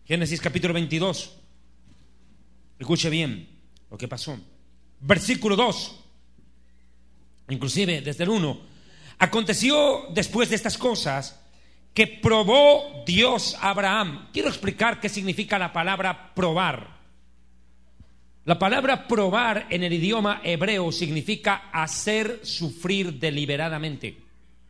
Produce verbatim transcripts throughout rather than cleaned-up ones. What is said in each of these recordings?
Génesis capítulo veintidós. Escuche bien lo que pasó. Versículo dos. Inclusive desde el uno. Aconteció después de estas cosas que probó Dios a Abraham. Quiero explicar qué significa la palabra probar. La palabra probar en el idioma hebreo significa hacer sufrir deliberadamente.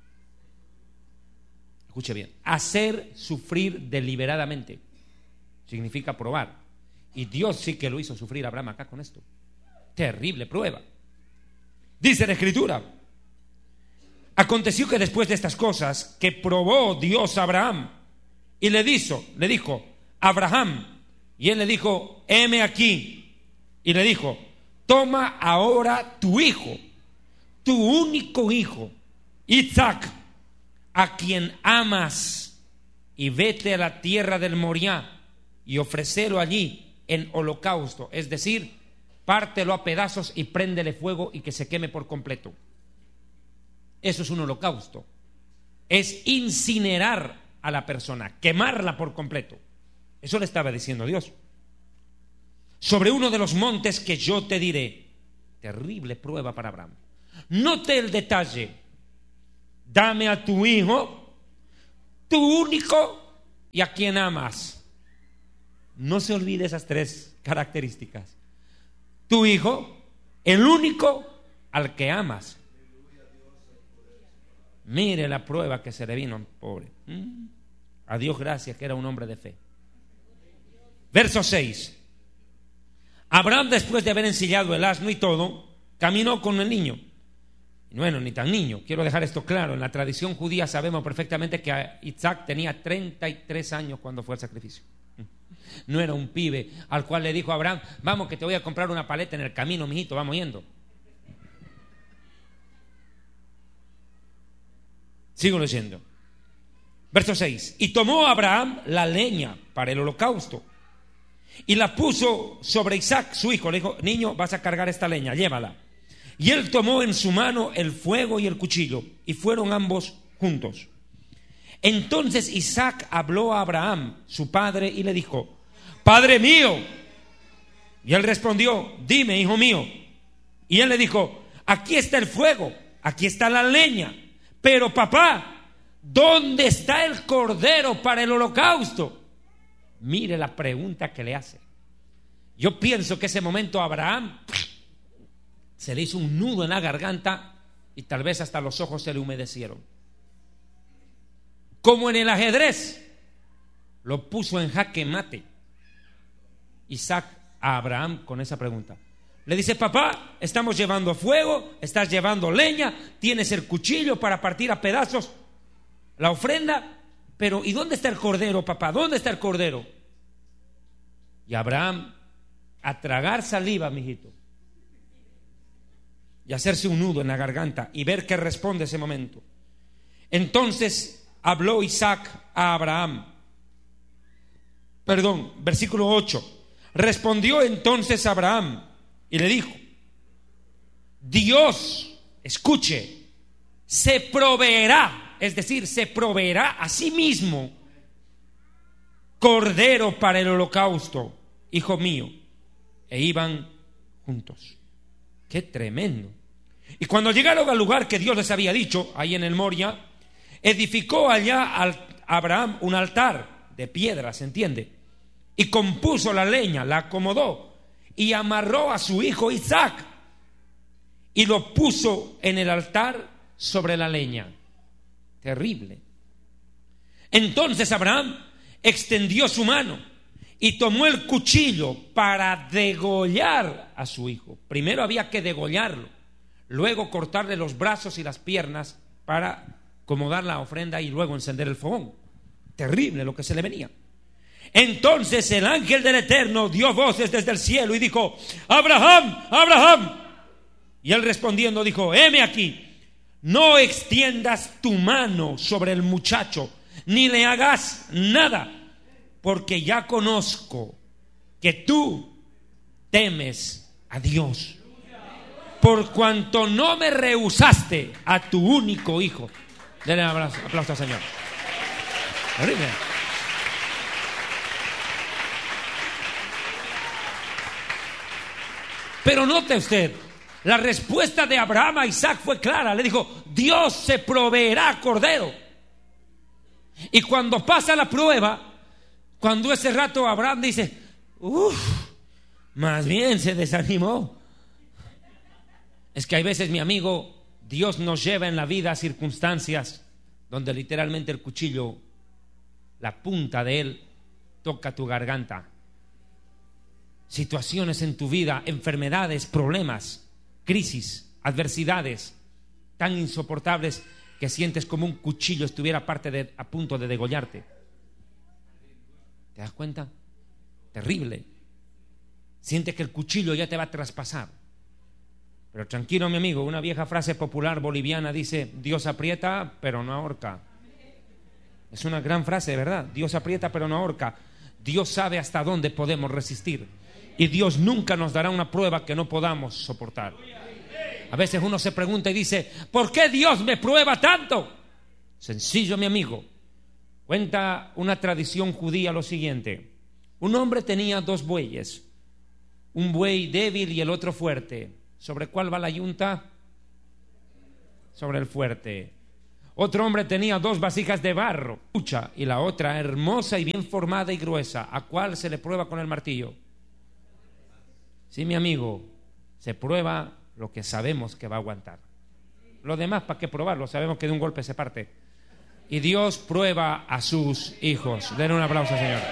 Escuche bien, hacer sufrir deliberadamente significa probar. Y Dios sí que lo hizo sufrir a Abraham acá con esto. Terrible prueba. Dice la Escritura: aconteció que después de estas cosas que probó Dios a Abraham y le dijo, le dijo, Abraham, y él le dijo, heme aquí, y le dijo, toma ahora tu hijo, tu único hijo, Isaac, a quien amas, y vete a la tierra del Moriah y ofrécelo allí en holocausto, es decir, pártelo a pedazos y préndele fuego y que se queme por completo. Eso es un holocausto. Es incinerar a la persona, quemarla por completo. Eso le estaba diciendo Dios. Sobre uno de los montes que yo te diré. Terrible prueba para Abraham. Note el detalle. Dame a tu hijo, tu único, y a quien amas. No se olvide esas tres características. Tu hijo, el único al que amas. Mire la prueba que se le vino al pobre. ¿Mm? A Dios gracias que era un hombre de fe. Verso seis. Abraham, después de haber ensillado el asno y todo, caminó con el niño. Bueno, ni tan niño. Quiero dejar esto claro. En la tradición judía sabemos perfectamente que Isaac tenía treinta y tres años cuando fue el sacrificio. No era un pibe al cual le dijo a Abraham, vamos que te voy a comprar una paleta en el camino, mijito, vamos yendo. Sigo leyendo. Verso seis. Y tomó Abraham la leña para el holocausto y la puso sobre Isaac, su hijo. Le dijo, niño, vas a cargar esta leña, llévala. Y él tomó en su mano el fuego y el cuchillo, y fueron ambos juntos. Entonces Isaac habló a Abraham, su padre, y le dijo, Padre mío. Y él respondió, dime, hijo mío. Y él le dijo, aquí está el fuego, aquí está la leña, pero papá, ¿dónde está el cordero para el holocausto? Mire la pregunta que le hace. Yo pienso que ese momento a Abraham se le hizo un nudo en la garganta y tal vez hasta los ojos se le humedecieron. Como en el ajedrez, lo puso en jaque mate Isaac a Abraham con esa pregunta. Le dice, papá, estamos llevando fuego, estás llevando leña, tienes el cuchillo para partir a pedazos la ofrenda, pero ¿y dónde está el cordero, papá? ¿Dónde está el cordero? Y Abraham, a tragar saliva, mijito, y hacerse un nudo en la garganta y ver qué responde ese momento. Entonces habló Isaac a Abraham. Perdón, versículo ocho. Respondió entonces Abraham y le dijo, Dios, escuche, se proveerá, es decir, se proveerá a sí mismo cordero para el holocausto, hijo mío. E iban juntos. Qué tremendo. Y cuando llegaron al lugar que Dios les había dicho, ahí en el Moria, edificó allá a Abraham un altar de piedra, ¿se entiende? Y compuso la leña, la acomodó y amarró a su hijo Isaac y lo puso en el altar sobre la leña. Terrible. Entonces Abraham extendió su mano y tomó el cuchillo para degollar a su hijo. Primero había que degollarlo, luego cortarle los brazos y las piernas para acomodar la ofrenda y luego encender el fogón. Terrible lo que se le venía. Entonces el ángel del Eterno dio voces desde el cielo y dijo, Abraham, Abraham. Y él respondiendo dijo, heme aquí, no extiendas tu mano sobre el muchacho, ni le hagas nada, porque ya conozco que tú temes a Dios, por cuanto no me rehusaste a tu único hijo. Denle un aplauso, aplauso al Señor. Horrible. Pero note usted, la respuesta de Abraham a Isaac fue clara. Le dijo: Dios se proveerá cordero. Y cuando pasa la prueba, cuando ese rato Abraham dice: uff, más bien se desanimó. Es que hay veces, mi amigo, Dios nos lleva en la vida a circunstancias donde literalmente el cuchillo, la punta de él, toca tu garganta. Situaciones en tu vida, enfermedades, problemas, crisis, adversidades tan insoportables que sientes como un cuchillo estuviera parte de, a punto de degollarte. ¿Te das cuenta? Terrible. Sientes que el cuchillo ya te va a traspasar. Pero tranquilo, mi amigo, una vieja frase popular boliviana dice: Dios aprieta pero no ahorca. Es una gran frase, ¿verdad? Dios aprieta pero no ahorca. Dios sabe hasta dónde podemos resistir. Y Dios nunca nos dará una prueba que no podamos soportar. A veces uno se pregunta y dice: ¿por qué Dios me prueba tanto? Sencillo, mi amigo. Cuenta una tradición judía lo siguiente: un hombre tenía dos bueyes, un buey débil y el otro fuerte. ¿Sobre cuál va la yunta? Sobre el fuerte. Otro hombre tenía dos vasijas de barro, y la otra hermosa y bien formada y gruesa. ¿A cuál se le prueba con el martillo? Sí, mi amigo, se prueba lo que sabemos que va a aguantar. Lo demás, ¿para qué probarlo? Sabemos que de un golpe se parte. Y Dios prueba a sus hijos. Den un aplauso al Señor.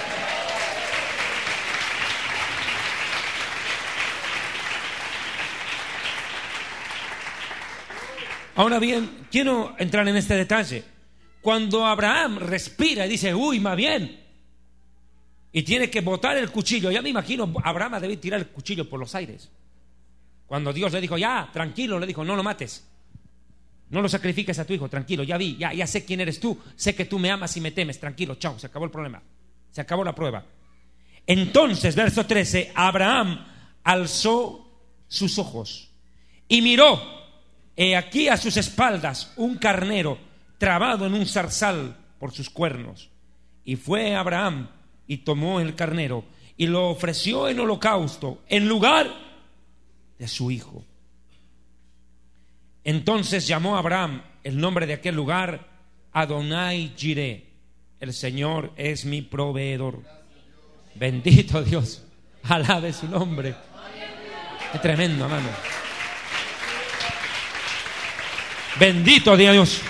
Ahora bien, quiero entrar en este detalle. Cuando Abraham respira y dice: uy, más bien, y tiene que botar el cuchillo, ya me imagino Abraham debe tirar el cuchillo por los aires. Cuando Dios le dijo: ya, tranquilo, le dijo: no lo mates, no lo sacrifiques a tu hijo, tranquilo, ya vi, ya, ya sé quién eres tú, sé que tú me amas y me temes, tranquilo, chao, se acabó el problema, se acabó la prueba. Entonces, verso trece, Abraham alzó sus ojos y miró. He aquí a sus espaldas un carnero trabado en un zarzal por sus cuernos. Y fue Abraham y tomó el carnero y lo ofreció en holocausto en lugar de su hijo. Entonces llamó Abraham el nombre de aquel lugar Adonai Jireh. El Señor es mi proveedor. Bendito Dios, alabe su nombre. Es tremendo, hermano. Bendito Dios.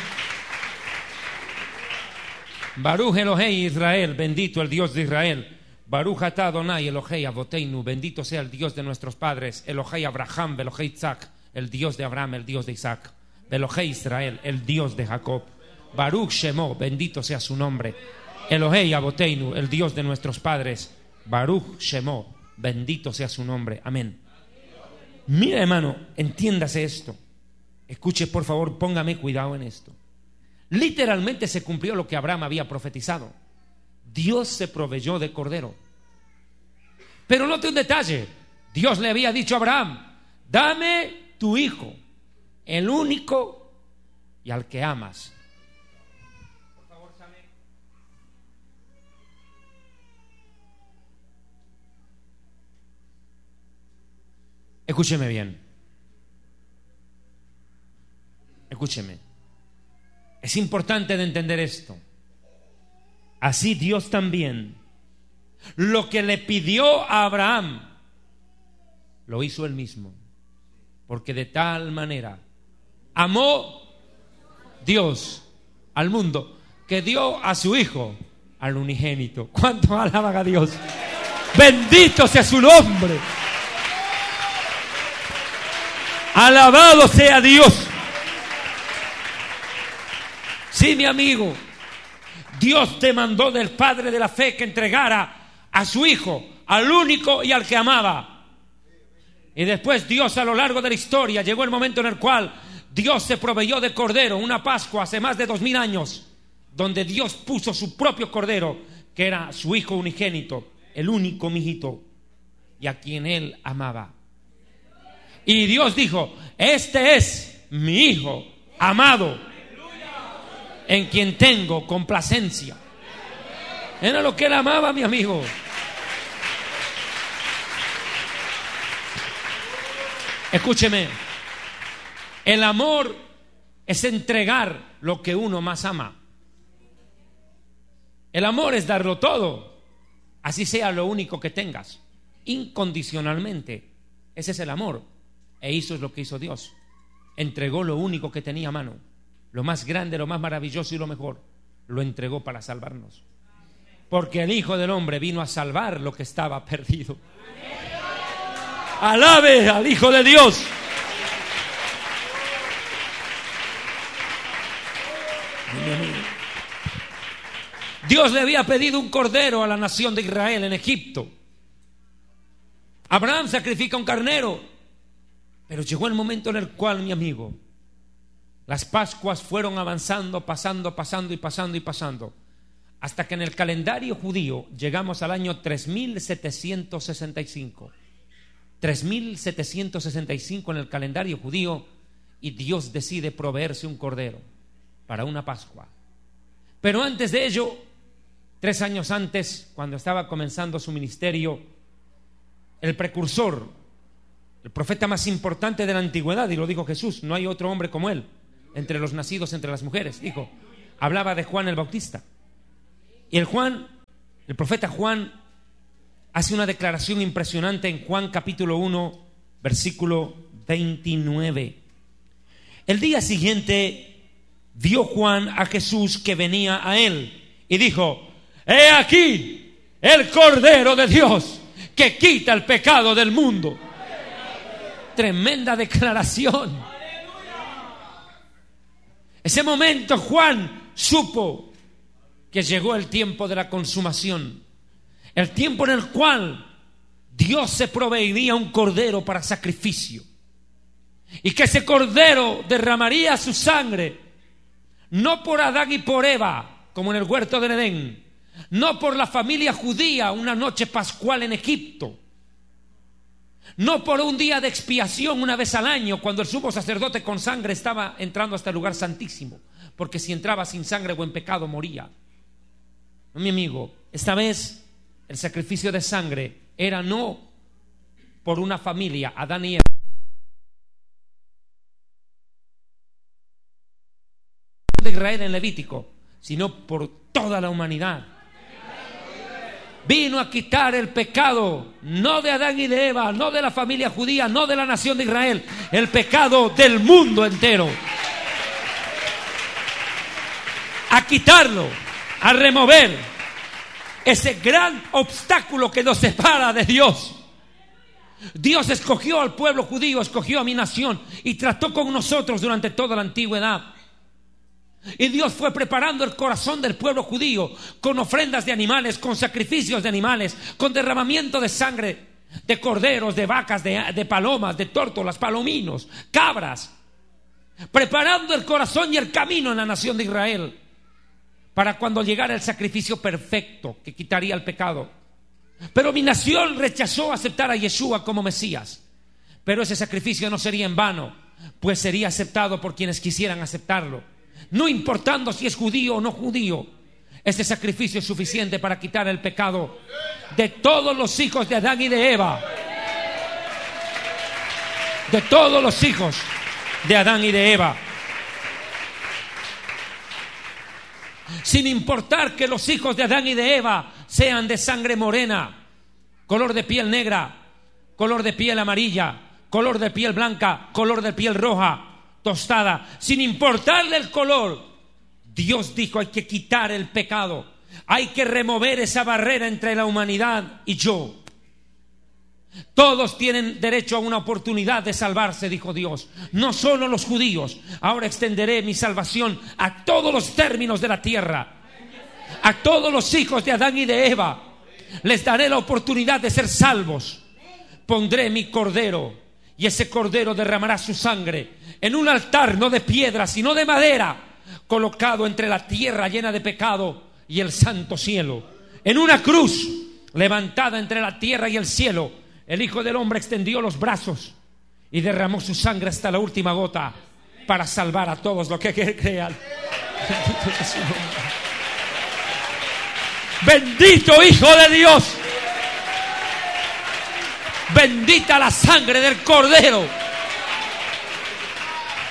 Baruch Elohei Israel, bendito el Dios de Israel. Baruch atah Adonai Elohei Avoteinu, bendito sea el Dios de nuestros padres. Elohei Abraham, Elohei Isaac, el Dios de Abraham, el Dios de Isaac. Elohei Israel, el Dios de Jacob. Baruch Shemo, bendito sea su nombre. Elohei Avoteinu, el Dios de nuestros padres. Baruch Shemo, bendito sea su nombre. Amén. Mira, hermano, entiéndase esto. Escuche, por favor, póngame cuidado en esto. Literalmente se cumplió lo que Abraham había profetizado. Dios se proveyó de cordero. Pero note un detalle. Dios le había dicho a Abraham: dame tu hijo, el único y al que amas. Por favor, Sammy. Escúcheme bien. Escúcheme. Es importante de entender esto. Así Dios también, lo que le pidió a Abraham, lo hizo él mismo. Porque de tal manera amó Dios al mundo, que dio a su hijo, al unigénito. ¿Cuánto alaban a Dios? Bendito sea su nombre. Alabado sea Dios. Sí, mi amigo, Dios te mandó del Padre de la fe que entregara a su hijo, al único y al que amaba. Y después Dios, a lo largo de la historia, llegó el momento en el cual Dios se proveyó de cordero, una Pascua hace más de dos mil años, donde Dios puso su propio cordero, que era su hijo unigénito, el único mijito, y a quien él amaba. Y Dios dijo: este es mi hijo amado, en quien tengo complacencia. Era lo que él amaba, mi amigo. Escúcheme, el amor es entregar lo que uno más ama. El amor es darlo todo, así sea lo único que tengas, incondicionalmente. Ese es el amor. E eso es lo que hizo Dios. Entregó lo único que tenía a mano, lo más grande, lo más maravilloso y lo mejor. Lo entregó para salvarnos. Porque el Hijo del Hombre vino a salvar lo que estaba perdido. Alabe al Hijo de Dios. Dios le había pedido un cordero a la nación de Israel en Egipto. Abraham sacrifica un carnero, pero llegó el momento en el cual, mi amigo, las Pascuas fueron avanzando, pasando, pasando y pasando y pasando, hasta que en el calendario judío llegamos al año tres mil setecientos sesenta y cinco. tres mil setecientos sesenta y cinco en el calendario judío, y Dios decide proveerse un cordero para una Pascua. Pero antes de ello, tres años antes, cuando estaba comenzando su ministerio, el precursor, el profeta más importante de la antigüedad, y lo dijo Jesús, no hay otro hombre como él entre los nacidos entre las mujeres, dijo, hablaba de Juan el Bautista. Y el Juan, el profeta Juan, hace una declaración impresionante en Juan capítulo uno, versículo veintinueve. El día siguiente vio Juan a Jesús que venía a él y dijo: he aquí el Cordero de Dios que quita el pecado del mundo. Tremenda declaración. Ese momento Juan supo que llegó el tiempo de la consumación, el tiempo en el cual Dios se proveería un cordero para sacrificio, y que ese cordero derramaría su sangre, no por Adán y por Eva, como en el huerto del Edén, no por la familia judía una noche pascual en Egipto, no por un día de expiación una vez al año, cuando el sumo sacerdote con sangre estaba entrando hasta el lugar santísimo, porque si entraba sin sangre o en pecado moría. No, mi amigo, esta vez el sacrificio de sangre era no por una familia, Adán y Eva, de Israel en Levítico, sino por toda la humanidad. Vino a quitar el pecado, no de Adán y de Eva, no de la familia judía, no de la nación de Israel, el pecado del mundo entero. A quitarlo, a remover ese gran obstáculo que nos separa de Dios. Dios escogió al pueblo judío, escogió a mi nación y trató con nosotros durante toda la antigüedad. Y Dios fue preparando el corazón del pueblo judío con ofrendas de animales, con sacrificios de animales, con derramamiento de sangre de corderos, de vacas, de, de palomas, de tórtolas, palominos, cabras, preparando el corazón y el camino en la nación de Israel para cuando llegara el sacrificio perfecto que quitaría el pecado. Pero mi nación rechazó aceptar a Yeshua como Mesías. Pero ese sacrificio no sería en vano, pues sería aceptado por quienes quisieran aceptarlo. No importando si es judío o no judío, este sacrificio es suficiente para quitar el pecado de todos los hijos de Adán y de Eva. De todos los hijos de Adán y de Eva. Sin importar que los hijos de Adán y de Eva sean de sangre morena, color de piel negra, color de piel amarilla, color de piel blanca, color de piel roja, tostada, sin importarle el color, Dios dijo: hay que quitar el pecado, hay que remover esa barrera entre la humanidad y yo. Todos tienen derecho a una oportunidad de salvarse, dijo Dios, no solo los judíos. Ahora extenderé mi salvación a todos los términos de la tierra, a todos los hijos de Adán y de Eva. Les daré la oportunidad de ser salvos. Pondré mi cordero y ese cordero derramará su sangre en un altar no de piedra sino de madera, colocado entre la tierra llena de pecado y el santo cielo. En una cruz levantada entre la tierra y el cielo, el Hijo del Hombre extendió los brazos y derramó su sangre hasta la última gota para salvar a todos los que crean. Bendito sea su nombre. Bendito Hijo de Dios. Bendita la sangre del Cordero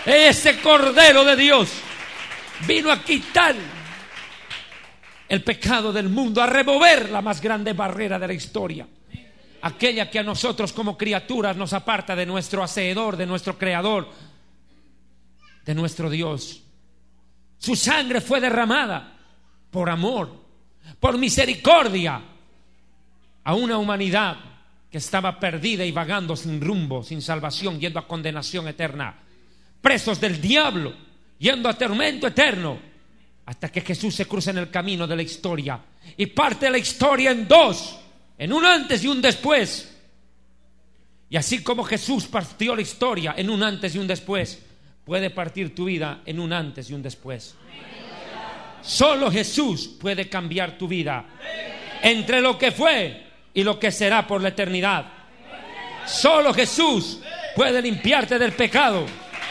Ese Cordero de Dios vino a quitar el pecado del mundo, a remover la más grande barrera de la historia, aquella que a nosotros como criaturas nos aparta de nuestro Hacedor, de nuestro Creador, de nuestro Dios. Su sangre fue derramada por amor, por misericordia a una humanidad que estaba perdida y vagando sin rumbo, sin salvación, yendo a condenación eterna, presos del diablo, yendo a tormento eterno, hasta que Jesús se cruza en el camino de la historia y parte la historia en dos, en un antes y un después. Y así como Jesús partió la historia en un antes y un después, puede partir tu vida en un antes y un después. Solo Jesús puede cambiar tu vida entre lo que fue y lo que será por la eternidad. Solo Jesús puede limpiarte del pecado.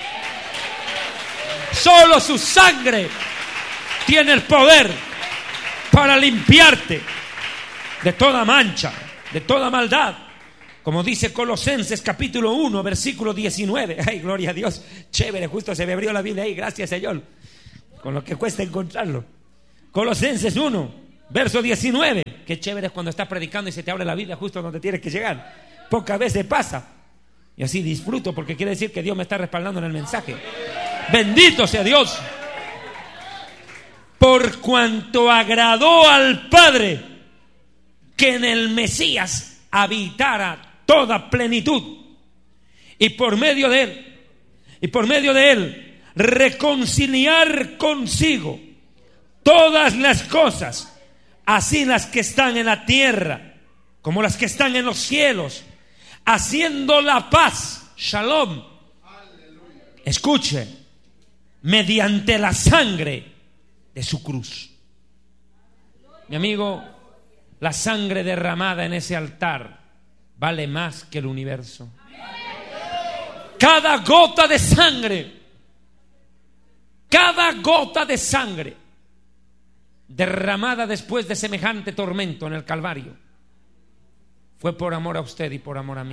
Solo su sangre tiene el poder para limpiarte de toda mancha, de toda maldad. Como dice Colosenses capítulo uno, versículo diecinueve. Ay, gloria a Dios. Chévere, justo se me abrió la Biblia ahí. Gracias, Señor. Con lo que cuesta encontrarlo. Colosenses uno, verso diecinueve. Qué chévere es cuando estás predicando y se te abre la Biblia justo donde tienes que llegar. Pocas veces pasa. Y así disfruto, porque quiere decir que Dios me está respaldando en el mensaje. Bendito sea Dios. Por cuanto agradó al Padre que en el Mesías habitara toda plenitud, y por medio de él, y por medio de él, reconciliar consigo todas las cosas, así las que están en la tierra como las que están en los cielos, haciendo la paz, shalom. Escuche, mediante la sangre de su cruz. Mi amigo, la sangre derramada en ese altar vale más que el universo. Cada gota de sangre, cada gota de sangre derramada después de semejante tormento en el Calvario fue por amor a usted y por amor a mí.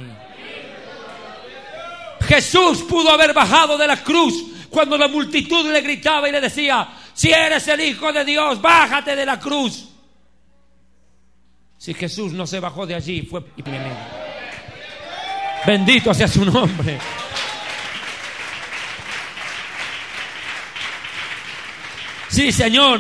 Jesús pudo haber bajado de la cruz cuando la multitud le gritaba y le decía: si eres el Hijo de Dios, bájate de la cruz. Si Jesús no se bajó de allí, fue bendito sea su nombre. Sí, Señor.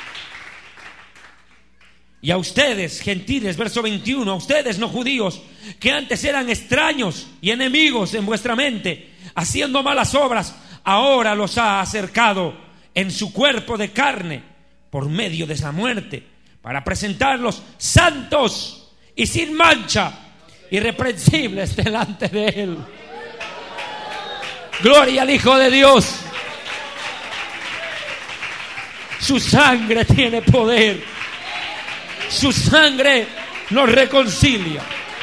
Y a ustedes, gentiles, verso veintiuno, a ustedes no judíos, que antes eran extraños y enemigos en vuestra mente, haciendo malas obras, ahora los ha acercado en su cuerpo de carne por medio de esa muerte, para presentarlos santos y sin mancha, irreprensibles delante de Él. Gloria al Hijo de Dios. Su sangre tiene poder. Su sangre nos reconcilia.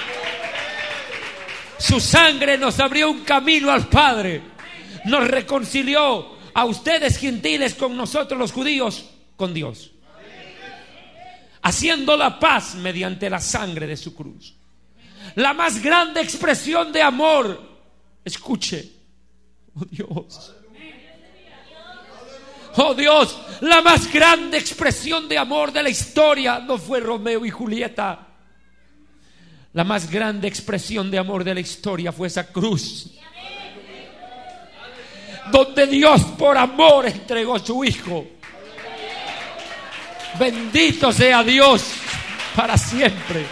Su sangre nos abrió un camino al Padre. Nos reconcilió a ustedes gentiles con nosotros los judíos, con Dios, haciendo la paz mediante la sangre de su cruz. La más grande expresión de amor, escuche, oh Dios, oh Dios, la más grande expresión de amor de la historia no fue Romeo y Julieta. La más grande expresión de amor de la historia fue esa cruz, donde Dios por amor entregó a su Hijo. Bendito sea Dios para siempre.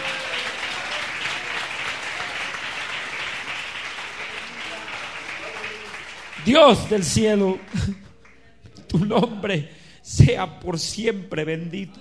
Dios del cielo, tu nombre sea por siempre bendito.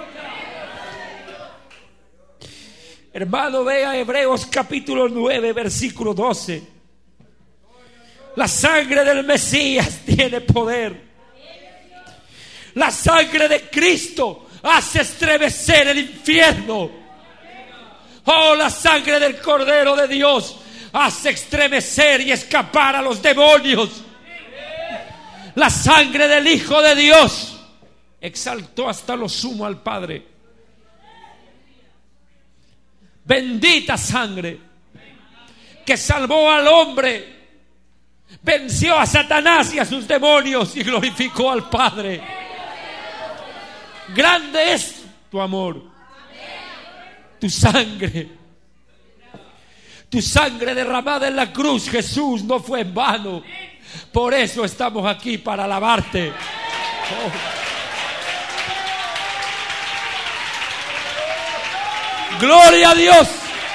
Hermano, vea Hebreos capítulo nueve, versículo doce. La sangre del Mesías tiene poder. La sangre de Cristo hace estremecer el infierno. Oh, la sangre del Cordero de Dios hace estremecer y escapar a los demonios. La sangre del Hijo de Dios exaltó hasta lo sumo al Padre. Bendita sangre que salvó al hombre venció a Satanás y a sus demonios y glorificó al Padre. Grande es tu amor, tu sangre, tu sangre derramada en la cruz, Jesús, no fue en vano. Por eso estamos aquí, para alabarte. Oh. Gloria a Dios.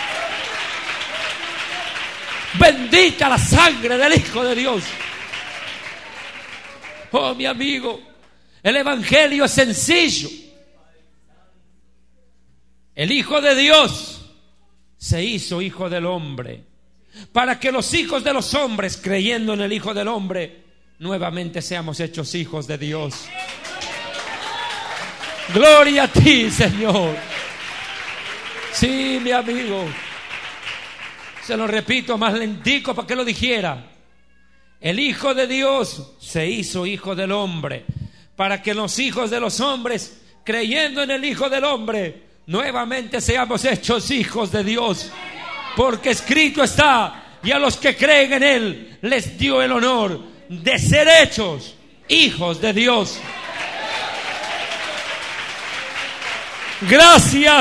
Bendita la sangre del Hijo de Dios. Oh, mi amigo, el evangelio es sencillo. El Hijo de Dios se hizo hijo del hombre, para que los hijos de los hombres, creyendo en el Hijo del Hombre, nuevamente seamos hechos hijos de Dios. Gloria a ti, Señor. Sí, mi amigo. Se lo repito más lentico para que lo dijera. El Hijo de Dios se hizo hijo del hombre, para que los hijos de los hombres, creyendo en el Hijo del Hombre, nuevamente seamos hechos hijos de Dios. Porque escrito está: y a los que creen en Él les dio el honor de ser hechos hijos de Dios. Gracias.